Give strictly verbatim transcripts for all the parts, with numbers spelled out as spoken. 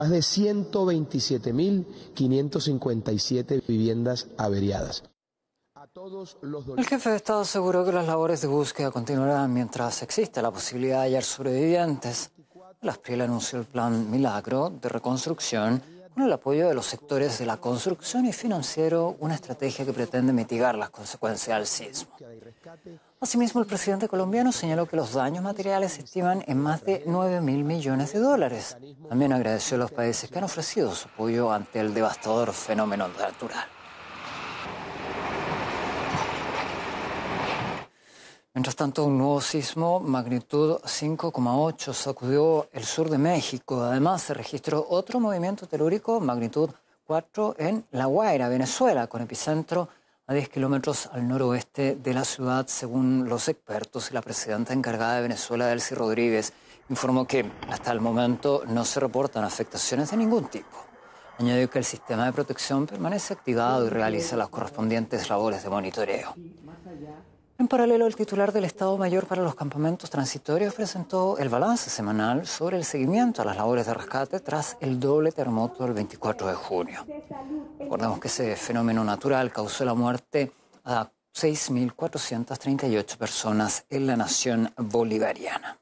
Más de ciento veintisiete mil quinientas cincuenta y siete viviendas averiadas. A todos los El jefe de Estado aseguró que las labores de búsqueda continuarán mientras existe la posibilidad de hallar sobrevivientes. El Aspril anunció el plan Milagro de reconstrucción con el apoyo de los sectores de la construcción y financiero, una estrategia que pretende mitigar las consecuencias del sismo. Asimismo, el presidente colombiano señaló que los daños materiales se estiman en más de nueve mil millones de dólares. También agradeció a los países que han ofrecido su apoyo ante el devastador fenómeno natural. Mientras tanto, un nuevo sismo, magnitud cinco coma ocho, sacudió el sur de México. Además, se registró otro movimiento telúrico, magnitud cuatro, en La Guaira, Venezuela, con epicentro a diez kilómetros al noroeste de la ciudad, según los expertos. Y la presidenta encargada de Venezuela, Delcy Rodríguez, informó que hasta el momento no se reportan afectaciones de ningún tipo. Añadió que el sistema de protección permanece activado y realiza las correspondientes labores de monitoreo. En paralelo, el titular del Estado Mayor para los Campamentos Transitorios presentó el balance semanal sobre el seguimiento a las labores de rescate tras el doble terremoto del veinticuatro de junio. Recordemos que ese fenómeno natural causó la muerte a seis mil cuatrocientas treinta y ocho personas en la nación bolivariana.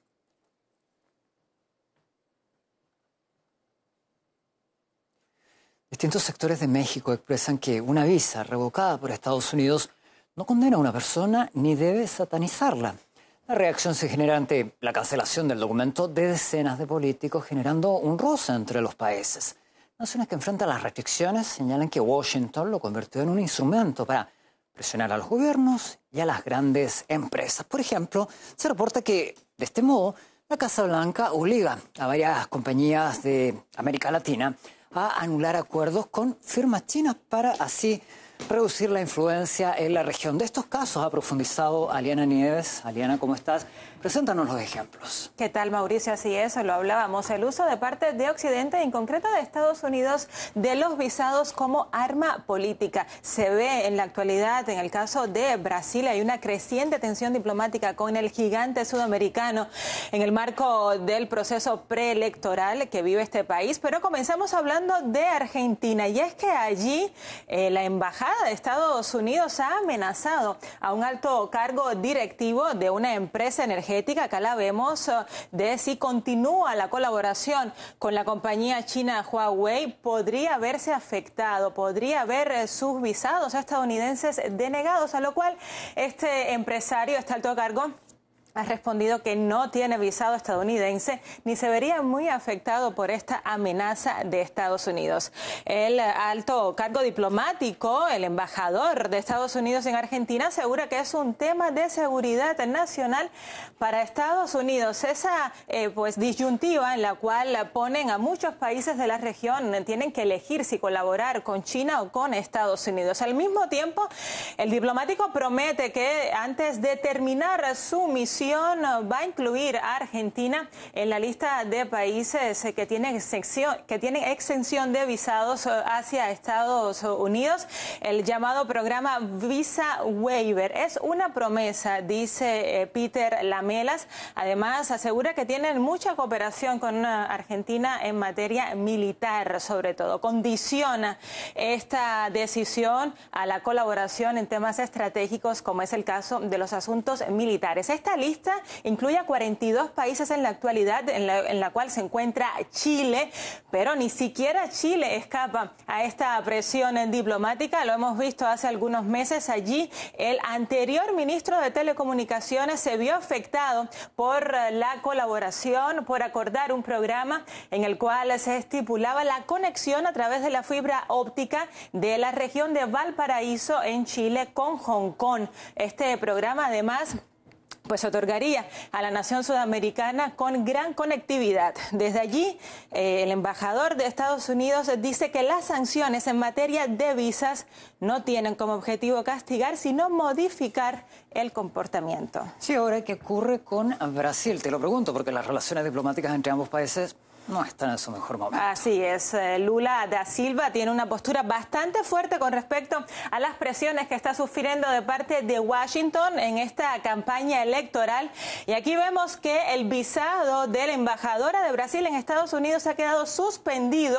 Distintos sectores de México expresan que una visa revocada por Estados Unidos no condena a una persona ni debe satanizarla. La reacción se genera ante la cancelación del documento de decenas de políticos, generando un roce entre los países. Naciones que enfrentan las restricciones señalan que Washington lo convirtió en un instrumento para presionar a los gobiernos y a las grandes empresas. Por ejemplo, se reporta que, de este modo, la Casa Blanca obliga a varias compañías de América Latina a anular acuerdos con firmas chinas para así reducir la influencia en la región. De estos casos ha profundizado Aliana Nieves. Aliana, ¿cómo estás? Preséntanos los ejemplos. ¿Qué tal, Mauricio? Así es, lo hablábamos. El uso de parte de Occidente, en concreto de Estados Unidos, de los visados como arma política. Se ve en la actualidad, en el caso de Brasil, hay una creciente tensión diplomática con el gigante sudamericano en el marco del proceso preelectoral que vive este país. Pero comenzamos hablando de Argentina, y es que allí eh, la embajada de Estados Unidos ha amenazado a un alto cargo directivo de una empresa energética, acá la vemos, de si continúa la colaboración con la compañía china Huawei, podría verse afectado, podría ver sus visados estadounidenses denegados, a lo cual este empresario, este alto cargo, ha respondido que no tiene visado estadounidense ni se vería muy afectado por esta amenaza de Estados Unidos. El alto cargo diplomático, el embajador de Estados Unidos en Argentina, asegura que es un tema de seguridad nacional para Estados Unidos. Esa eh, pues disyuntiva en la cual ponen a muchos países de la región, tienen que elegir si colaborar con China o con Estados Unidos. Al mismo tiempo, el diplomático promete que antes de terminar su misión va a incluir a Argentina en la lista de países que tienen exención, que tienen exención de visados hacia Estados Unidos, el llamado programa Visa Waiver. Es una promesa, dice Peter Lamelas. Además, asegura que tienen mucha cooperación con Argentina en materia militar, sobre todo. Condiciona esta decisión a la colaboración en temas estratégicos, como es el caso de los asuntos militares. Esta lista incluye a cuarenta y dos países en la actualidad, en la, en la cual se encuentra Chile, pero ni siquiera Chile escapa a esta presión diplomática. Lo hemos visto hace algunos meses. Allí el anterior ministro de Telecomunicaciones se vio afectado por la colaboración, por acordar un programa en el cual se estipulaba la conexión a través de la fibra óptica de la región de Valparaíso en Chile con Hong Kong. Este programa, además, pues otorgaría a la nación sudamericana con gran conectividad. Desde allí, eh, el embajador de Estados Unidos dice que las sanciones en materia de visas no tienen como objetivo castigar, sino modificar el comportamiento. Sí, ahora, ¿qué ocurre con Brasil? Te lo pregunto porque las relaciones diplomáticas entre ambos países no están en su mejor momento. Así es, Lula da Silva tiene una postura bastante fuerte con respecto a las presiones que está sufriendo de parte de Washington en esta campaña electoral. Y aquí vemos que el visado de la embajadora de Brasil en Estados Unidos ha quedado suspendido.